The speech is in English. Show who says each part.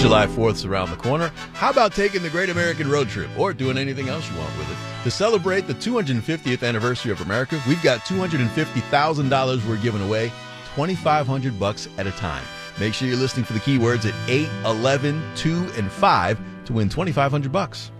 Speaker 1: July 4th's around the corner. How about taking the Great American Road Trip or doing anything else you want with it? To celebrate the 250th anniversary of America, we've got $250,000 we're giving away, $2,500 at a time. Make sure you're listening for the keywords at 8, 11, 2, and 5 to win $2,500.